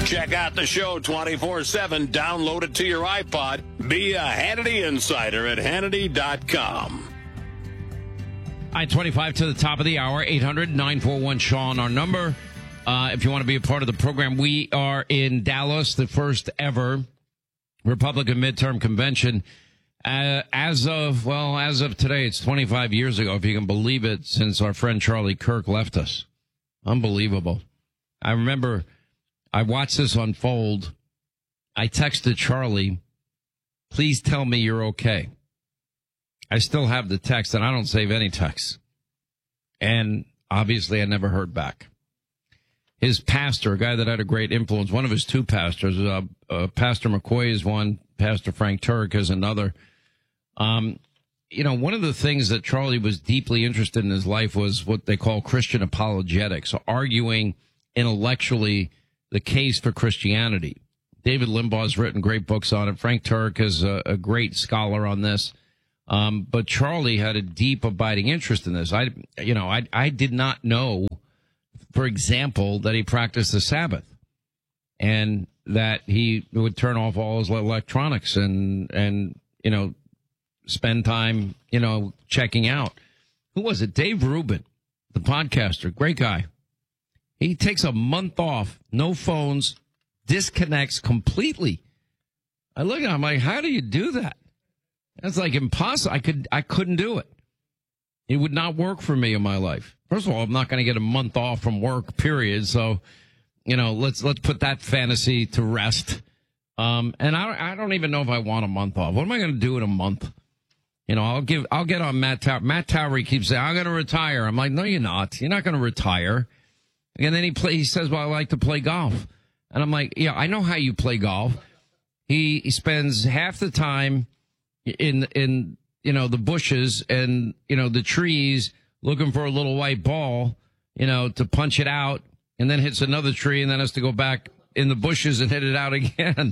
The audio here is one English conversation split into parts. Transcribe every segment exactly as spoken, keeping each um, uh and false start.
Check out the show twenty-four seven. Download it to your iPod. Be a Hannity Insider at Hannity dot com. I twenty-five to the top of the hour, eight hundred nine four one Sean, our number. Uh, if you want to be a part of the program, we are in Dallas, the first ever Republican midterm convention. Uh, as of, well, as of today, it's twenty-five years ago, if you can believe it, since our friend Charlie Kirk left us. Unbelievable. I remember I watched this unfold. I texted Charlie, please tell me you're okay. I still have the text, and I don't save any texts. And obviously, I never heard back. His pastor, a guy that had a great influence, one of his two pastors, uh, uh, Pastor McCoy is one, Pastor Frank Turek is another. Um, you know, one of the things that Charlie was deeply interested in his life was what they call Christian apologetics, so arguing intellectually the case for Christianity. David Limbaugh's written great books on it. Frank Turek is a, a great scholar on this. Um, but Charlie had a deep, abiding interest in this. I, you know, I, I did not know, for example, that he practiced the Sabbath and that he would turn off all his electronics and, and, you know, spend time, you know, checking out. Who was it? Dave Rubin, the podcaster, great guy. He takes a month off, no phones, disconnects completely. I look at him, I'm like, how do you do that? That's like impossible. I could, I couldn't do it. It would not work for me in my life. First of all, I'm not going to get a month off from work, period. So, you know, let's, let's put that fantasy to rest. Um, and I, I don't even know if I want a month off. What am I going to do in a month? You know, I'll give, I'll get on Matt Towery. Matt Towery keeps saying, I'm going to retire. I'm like, no, you're not. You're not going to retire. And then he play, he says, well, I like to play golf. And I'm like, yeah, I know how you play golf. He, he spends half the time in, in, you know, the bushes and, you know, the trees looking for a little white ball, you know, to punch it out, and then hits another tree and then has to go back in the bushes and hit it out again.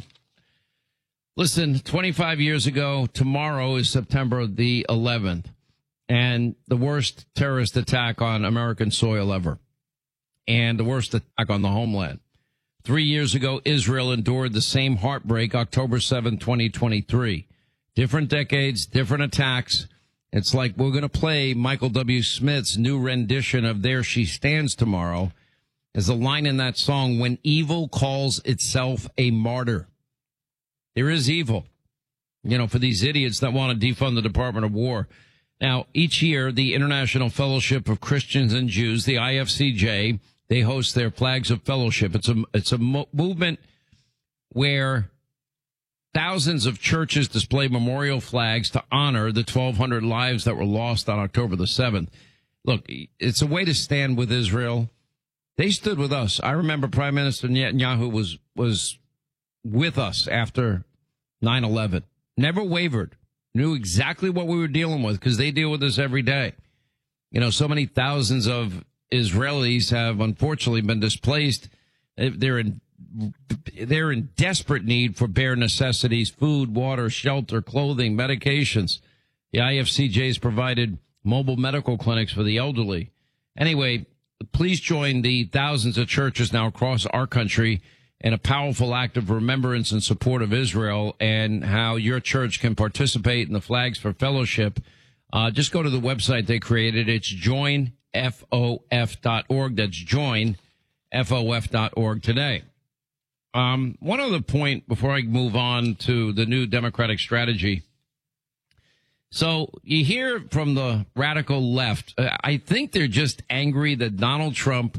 Listen, twenty-five years ago, tomorrow is September the eleventh, and the worst terrorist attack on American soil ever, and the worst attack on the homeland. Three years ago, Israel endured the same heartbreak, October seventh, twenty twenty-three. Different decades, different attacks. It's like we're going to play Michael W. Smith's new rendition of There She Stands tomorrow. There's a line in that song, when evil calls itself a martyr. There is evil, you know, for these idiots that want to defund the Department of War. Now, each year, the International Fellowship of Christians and Jews, the I F C J, they host their Flags of Fellowship. It's a, it's a mo- movement where thousands of churches display memorial flags to honor the twelve hundred lives that were lost on October the seventh. Look, it's a way to stand with Israel. They stood with us. I remember Prime Minister Netanyahu was, was with us after nine eleven. Never wavered. Knew exactly what we were dealing with because they deal with us every day. You know, so many thousands of Israelis have unfortunately been displaced. They're in They're in desperate need for bare necessities, food, water, shelter, clothing, medications. The I F C J has provided mobile medical clinics for the elderly. Anyway, please join the thousands of churches now across our country in a powerful act of remembrance and support of Israel, and how your church can participate in the Flags for Fellowship. Uh, just go to the website they created. It's join f o f dot org. That's join f o f dot org today. Um, one other point before I move on to the new Democratic strategy. So you hear from the radical left, uh, I think they're just angry that Donald Trump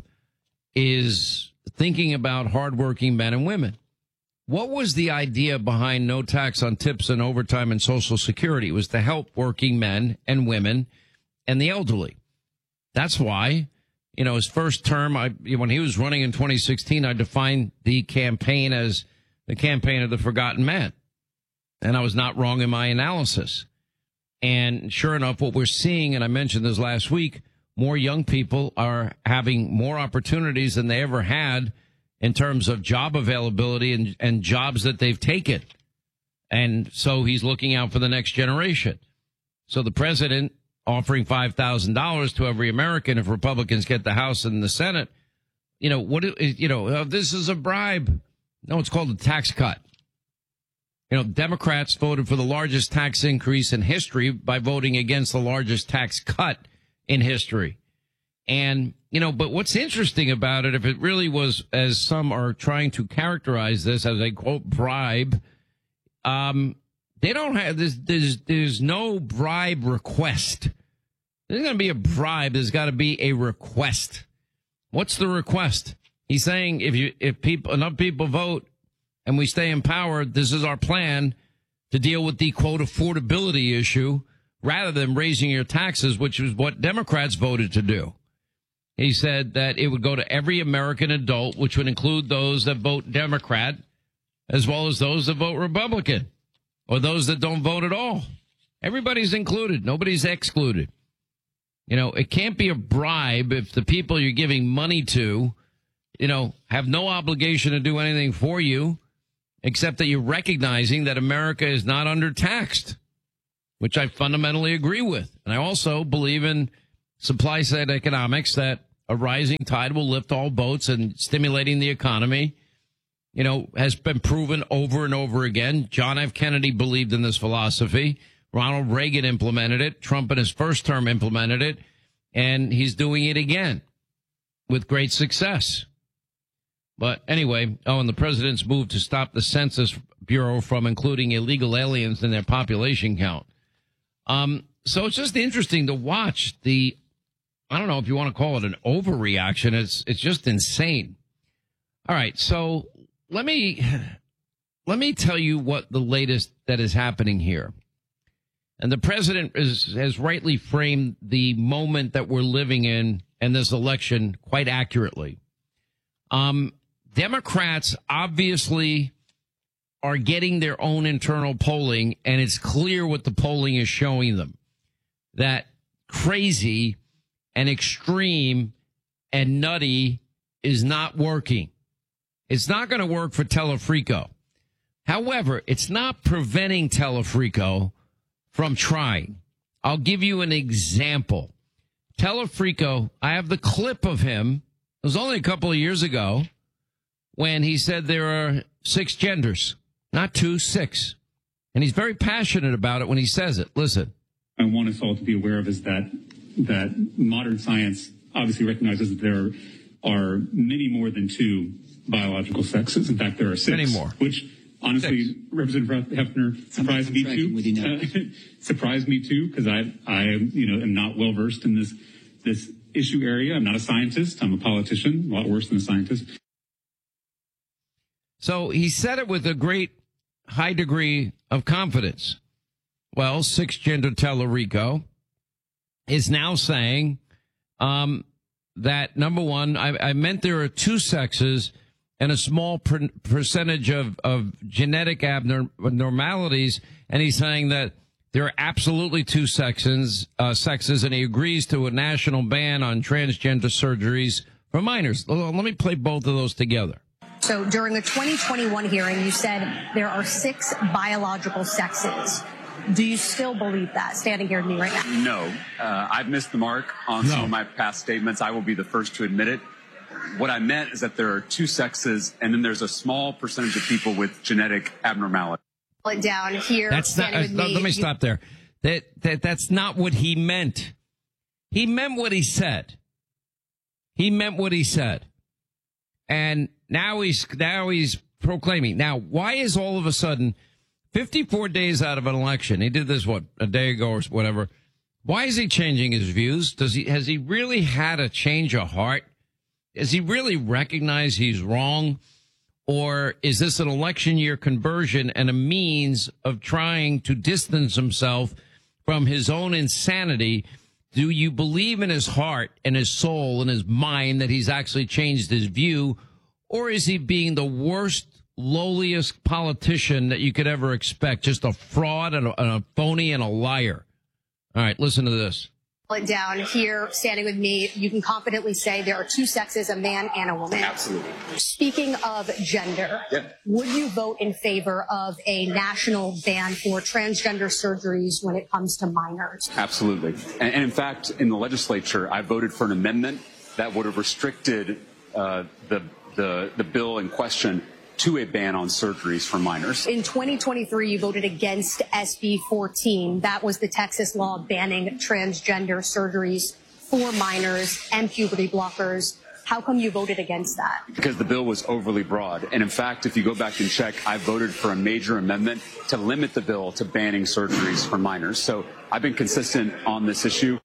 is thinking about hardworking men and women. What was the idea behind no tax on tips and overtime and Social Security? It was to help working men and women and the elderly. That's why. You know, his first term, I, when he was running in twenty sixteen, I defined the campaign as the campaign of the forgotten man. And I was not wrong in my analysis. And sure enough, what we're seeing, and I mentioned this last week, more young people are having more opportunities than they ever had in terms of job availability and, and jobs that they've taken. And so he's looking out for the next generation. So the president offering five thousand dollars to every American if Republicans get the House and the Senate, you know, what, you know, this is a bribe. No, it's called a tax cut. You know, Democrats voted for the largest tax increase in history by voting against the largest tax cut in history. And, you know, but what's interesting about it, if it really was, as some are trying to characterize this as a, quote, bribe, um, they don't have, there's, there's, there's no bribe request. There's going to be a bribe. There's got to be a request. What's the request? He's saying if you, if people, enough people vote and we stay in power, this is our plan to deal with the, quote, affordability issue rather than raising your taxes, which is what Democrats voted to do. He said that it would go to every American adult, which would include those that vote Democrat, as well as those that vote Republican, or those that don't vote at all. Everybody's included. Nobody's excluded. You know, it can't be a bribe if the people you're giving money to, you know, have no obligation to do anything for you, except that you're recognizing that America is not undertaxed, which I fundamentally agree with. And I also believe in supply side economics, that a rising tide will lift all boats, and stimulating the economy, you know, has been proven over and over again. John F. Kennedy believed in this philosophy. Ronald Reagan implemented it. Trump in his first term implemented it. And he's doing it again with great success. But anyway, oh, and the president's move to stop the Census Bureau from including illegal aliens in their population count. Um, so it's just interesting to watch the, I don't know if you want to call it an overreaction. It's, it's just insane. All right. So let me, let me tell you what the latest that is happening here. And the president is, has rightly framed the moment that we're living in and this election quite accurately. Um, Democrats obviously are getting their own internal polling, and it's clear what the polling is showing them, that crazy and extreme and nutty is not working. It's not going to work for Telefrico. However, it's not preventing Telefrico from trying. I'll give you an example. Telefrico, I have the clip of him. It was only a couple of years ago when he said there are six genders, not two, six. And he's very passionate about it when he says it. Listen. I want us all to be aware of is that that modern science obviously recognizes that there are many more than two biological sexes. In fact, there are six. Many more. Which, honestly, six. Representative Hefner surprised me too. Uh, surprised me too, because I, I, you know, am not well versed in this this issue area. I'm not a scientist. I'm a politician. A lot worse than a scientist. So he said it with a great high degree of confidence. Well, six gender Telefrico is now saying um, that, number one, I, I meant there are two sexes and a small per- percentage of, of genetic abnormalities. And he's saying that there are absolutely two sexes, uh, sexes, and he agrees to a national ban on transgender surgeries for minors. Let me play both of those together. So during the twenty twenty-one hearing, you said there are six biological sexes. Do you still believe that, standing here with me right now? No. Uh, I've missed the mark on no. some of my past statements. I will be the first to admit it. What I meant is that there are two sexes, and then there's a small percentage of people with genetic abnormality. It down here. That's not, uh, with let me. me stop there. That, that That's not what he meant. He meant what he said. He meant what he said. And now he's, now he's proclaiming. Now, why is all of a sudden fifty-four days out of an election, he did this, what, a day ago or whatever. Why is he changing his views? Does he, has he really had a change of heart? Does he really recognize he's wrong? Or is this an election year conversion and a means of trying to distance himself from his own insanity? Do you believe in his heart and his soul and his mind that he's actually changed his view? Or is he being the worst, lowliest politician that you could ever expect? Just a fraud and a, and a phony and a liar. All right, listen to this. It down here, standing with me, you can confidently say there are two sexes, a man and a woman. Absolutely. Speaking of gender, yeah. would you vote in favor of a national ban for transgender surgeries when it comes to minors? Absolutely. And, and in fact, in the legislature, I voted for an amendment that would have restricted uh, the, the, the bill in question to a ban on surgeries for minors. In twenty twenty-three, you voted against S B fourteen. That was the Texas law banning transgender surgeries for minors and puberty blockers. How come you voted against that? Because the bill was overly broad. And in fact, if you go back and check, I voted for a major amendment to limit the bill to banning surgeries for minors. So I've been consistent on this issue.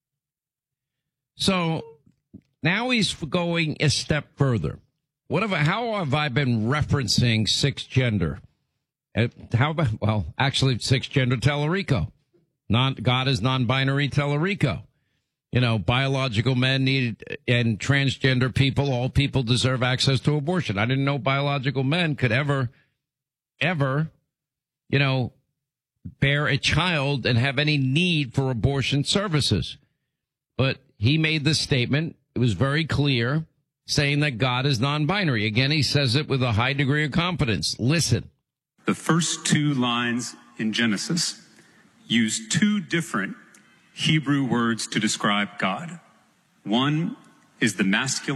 So now he's going a step further. What have, how have I been referencing six gender? How about, well, actually six gender Tellerico. Non, God is non-binary Tellerico. You know, biological men need, and transgender people, all people deserve access to abortion. I didn't know biological men could ever, ever, you know, bear a child and have any need for abortion services. But he made this statement. It was very clear, saying that God is non-binary. Again, he says it with a high degree of confidence. Listen. The first two lines in Genesis use two different Hebrew words to describe God. One is the masculine